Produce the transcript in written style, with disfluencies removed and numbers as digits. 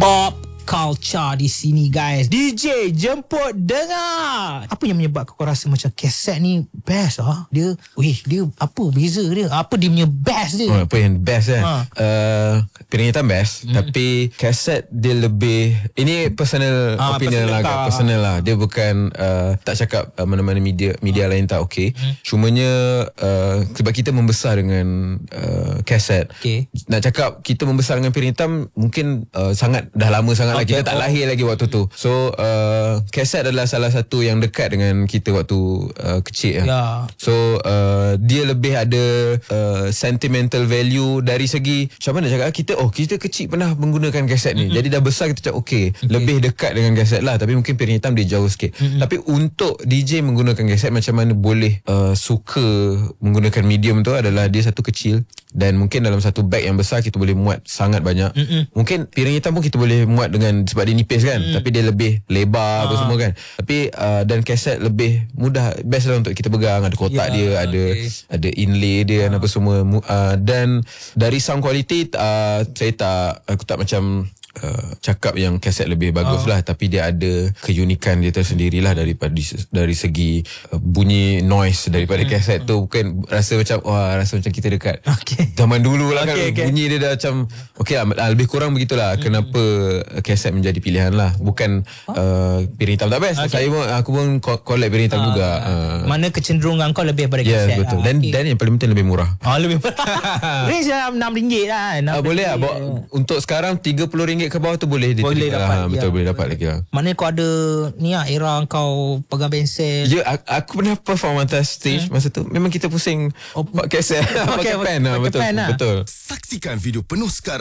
Pop culture di sini guys. DJ jemput dengar. Apa yang menyebabkan kau rasa macam kaset ni best ah? Dia apa beza dia? Apa dia punya best dia? Apa yang best kan? Piring hitam best, tapi kaset dia lebih, ini personal opinion lah, personal lah. Dia bukan tak cakap mana-mana media lain tak okey. Cumanya sebab kita membesar dengan kaset. Nak cakap kita membesar dengan piring hitam mungkin dah lama sangat lah. Kita tak lahir lagi waktu tu. So kaset adalah salah satu yang dekat dengan kita waktu kecil lah. So dia lebih ada sentimental value dari segi macam mana cakap kita kecil pernah menggunakan kaset ni. Jadi dah besar kita cakap lebih dekat dengan kaset lah. Tapi mungkin piring hitam dia jauh sikit. Tapi untuk DJ menggunakan kaset, macam mana boleh suka menggunakan medium tu adalah dia satu kecil, dan mungkin dalam satu bag yang besar kita boleh muat sangat banyak. Mungkin piring hitam pun kita boleh muat dengan, sebab dia nipis kan, tapi dia lebih lebar apa semua kan. Tapi dan kaset lebih mudah, best lah untuk kita pegang. Ada kotak dia, ada inlay dia dan apa semua. Dan dari sound quality aku tak macam cakap yang kaset lebih bagus lah, tapi dia ada keunikan dia tersendirilah dari segi bunyi noise daripada kaset tu. Bukan rasa macam kita dekat zaman dulu lah kan. Bunyi dia dah macam lah, lebih kurang begitulah. Kenapa kaset menjadi pilihan lah, bukan piring hitam tak best. Aku pun collect piring hitam juga. Mana kecenderungan kau lebih pada kaset? Betul. Dan yang paling penting lebih murah. Lebih murah. Range RM6 lah. Boleh lah. Untuk sekarang RM30 ke bawah tu boleh dapat. Betul, boleh dapat lagi lah. Mana kau ada ni lah, era kau pegang pensel. Ya, aku pernah perform atas stage masa tu. Memang kita pusing pakai kaset, pakai pen lah. Betul. Saksikan video penuh sekarang